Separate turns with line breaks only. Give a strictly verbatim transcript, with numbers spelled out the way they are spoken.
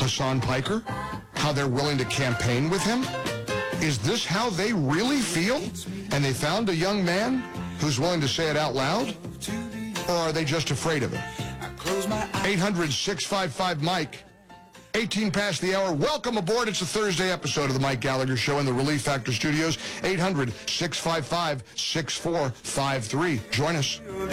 Hassan Piker, how they're willing to campaign with him? Is this how they really feel? And they found a young man who's willing to say it out loud? Or are they just afraid of him? eight hundred, six five five, Mike. eighteen past the hour. Welcome aboard. It's a Thursday episode of the Mike Gallagher Show in the Relief Factor Studios. eight hundred, six five five, six four five three. Join us.